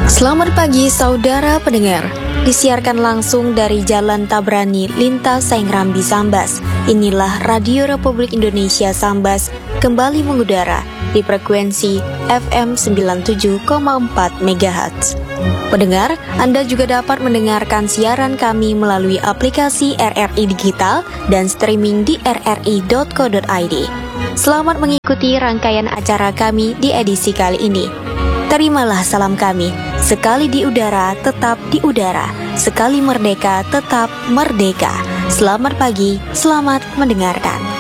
Selamat pagi saudara pendengar. Disiarkan langsung dari Jalan Tabrani Lintas Saengrambi Sambas. Inilah Radio Republik Indonesia Sambas kembali mengudara di frekuensi FM 97,4 MHz. Pendengar, Anda juga dapat mendengarkan siaran kami melalui aplikasi RRI Digital dan streaming di rri.co.id. Selamat mengikuti rangkaian acara kami di edisi kali ini. Terimalah salam kami, sekali di udara tetap di udara, sekali merdeka tetap merdeka. Selamat pagi, selamat mendengarkan.